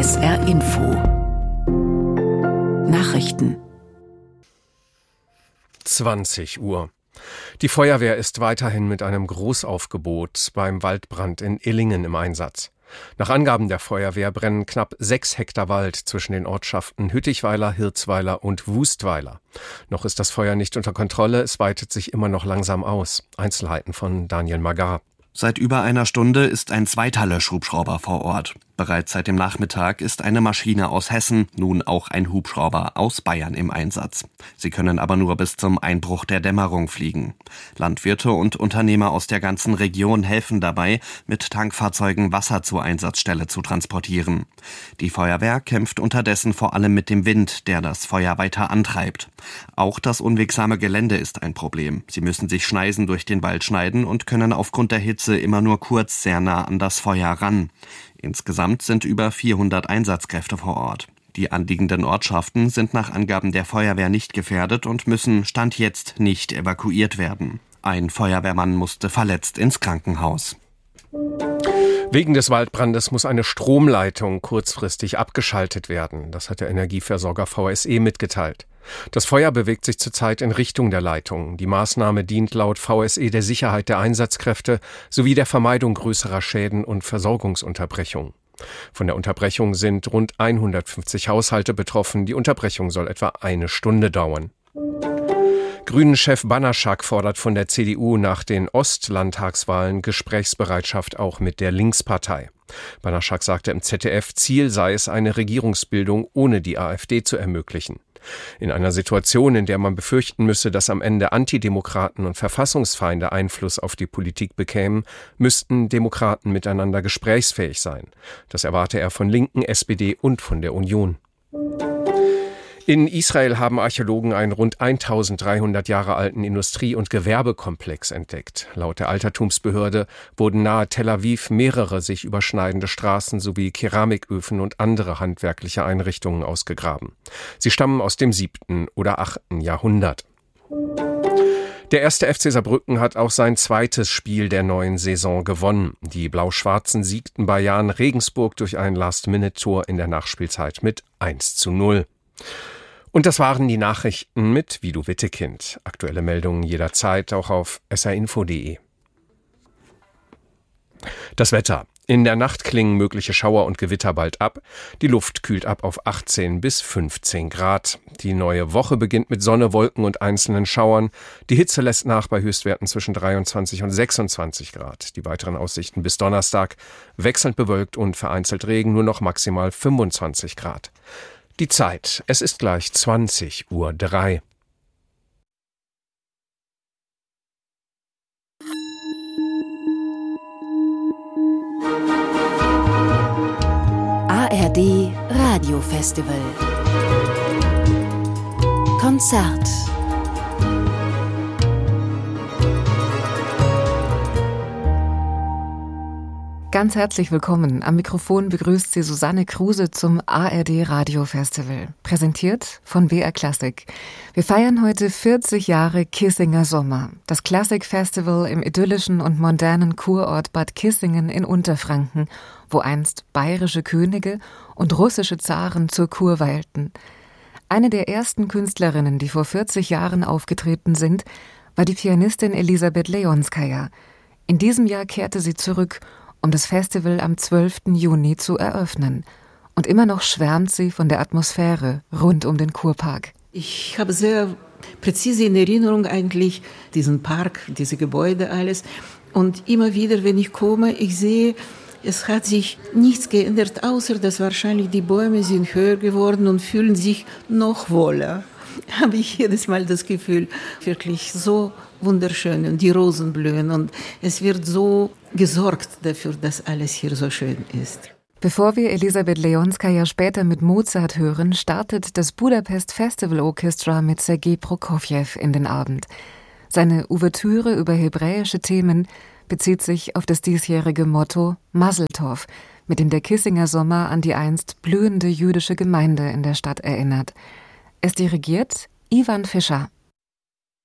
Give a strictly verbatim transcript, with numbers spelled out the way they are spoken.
S R Info Nachrichten zwanzig Uhr. Die Feuerwehr ist weiterhin mit einem Großaufgebot beim Waldbrand in Illingen im Einsatz. Nach Angaben der Feuerwehr brennen knapp sechs Hektar Wald zwischen den Ortschaften Hüttichweiler, Hirzweiler und Wustweiler. Noch ist das Feuer nicht unter Kontrolle, es weitet sich immer noch langsam aus. Einzelheiten von Daniel Magar. Seit über einer Stunde ist ein zweiter Löschhubschrauber vor Ort. Bereits seit dem Nachmittag ist eine Maschine aus Hessen, nun auch ein Hubschrauber aus Bayern im Einsatz. Sie können aber nur bis zum Einbruch der Dämmerung fliegen. Landwirte und Unternehmer aus der ganzen Region helfen dabei, mit Tankfahrzeugen Wasser zur Einsatzstelle zu transportieren. Die Feuerwehr kämpft unterdessen vor allem mit dem Wind, der das Feuer weiter antreibt. Auch das unwegsame Gelände ist ein Problem. Sie müssen sich Schneisen durch den Wald schneiden und können aufgrund der Hitze immer nur kurz sehr nah an das Feuer ran. Insgesamt sind über vierhundert Einsatzkräfte vor Ort. Die anliegenden Ortschaften sind nach Angaben der Feuerwehr nicht gefährdet und müssen Stand jetzt nicht evakuiert werden. Ein Feuerwehrmann musste verletzt ins Krankenhaus. Wegen des Waldbrandes muss eine Stromleitung kurzfristig abgeschaltet werden. Das hat der Energieversorger V S E mitgeteilt. Das Feuer bewegt sich zurzeit in Richtung der Leitung. Die Maßnahme dient laut V S E der Sicherheit der Einsatzkräfte sowie der Vermeidung größerer Schäden und Versorgungsunterbrechungen. Von der Unterbrechung sind rund hundertfünfzig Haushalte betroffen. Die Unterbrechung soll etwa eine Stunde dauern. Grünen-Chef Banaschak fordert von der C D U nach den Ostlandtagswahlen Gesprächsbereitschaft auch mit der Linkspartei. Banaschak sagte im Z D F, Ziel sei es, eine Regierungsbildung ohne die AfD zu ermöglichen. In einer Situation, in der man befürchten müsse, dass am Ende Antidemokraten und Verfassungsfeinde Einfluss auf die Politik bekämen, müssten Demokraten miteinander gesprächsfähig sein. Das erwarte er von Linken, S P D und von der Union. In Israel haben Archäologen einen rund eintausenddreihundert Jahre alten Industrie- und Gewerbekomplex entdeckt. Laut der Altertumsbehörde wurden nahe Tel Aviv mehrere sich überschneidende Straßen sowie Keramiköfen und andere handwerkliche Einrichtungen ausgegraben. Sie stammen aus dem siebten oder achten Jahrhundert. Der erste F C Saarbrücken hat auch sein zweites Spiel der neuen Saison gewonnen. Die Blau-Schwarzen siegten bei Jahn Regensburg durch ein Last-Minute-Tor in der Nachspielzeit mit eins zu null. Und das waren die Nachrichten mit Vido Wittekind. Aktuelle Meldungen jederzeit auch auf s r info punkt d e. Das Wetter. In der Nacht klingen mögliche Schauer und Gewitter bald ab. Die Luft kühlt ab auf achtzehn bis fünfzehn Grad. Die neue Woche beginnt mit Sonne, Wolken und einzelnen Schauern. Die Hitze lässt nach bei Höchstwerten zwischen dreiundzwanzig und sechsundzwanzig Grad. Die weiteren Aussichten bis Donnerstag wechselnd bewölkt und vereinzelt Regen, nur noch maximal fünfundzwanzig Grad. Die Zeit, es ist gleich zwanzig Uhr drei. A R D Radio Festival Konzert. Ganz herzlich willkommen. Am Mikrofon begrüßt Sie Susanne Kruse zum A R D Radio Festival, präsentiert von B R Classic. Wir feiern heute vierzig Jahre Kissinger Sommer, das Klassikfestival im idyllischen und modernen Kurort Bad Kissingen in Unterfranken, wo einst bayerische Könige und russische Zaren zur Kur weilten. Eine der ersten Künstlerinnen, die vor vierzig Jahren aufgetreten sind, war die Pianistin Elisabeth Leonskaja. In diesem Jahr kehrte sie zurück, um das Festival am zwölften Juni zu eröffnen. Und immer noch schwärmt sie von der Atmosphäre rund um den Kurpark. Ich habe sehr präzise in Erinnerung eigentlich diesen Park, diese Gebäude, alles. Und immer wieder, wenn ich komme, ich sehe, es hat sich nichts geändert, außer dass wahrscheinlich die Bäume sind höher geworden und fühlen sich noch wohler. Habe ich jedes Mal das Gefühl, wirklich so wunderschön und die Rosen blühen und es wird so gesorgt dafür, dass alles hier so schön ist. Bevor wir Elisabeth Leonskaja später mit Mozart hören, startet das Budapest Festival Orchestra mit Sergei Prokofjew in den Abend. Seine Ouvertüre über hebräische Themen bezieht sich auf das diesjährige Motto Mazel Tov, mit dem der Kissinger Sommer an die einst blühende jüdische Gemeinde in der Stadt erinnert. Es dirigiert Ivan Fischer.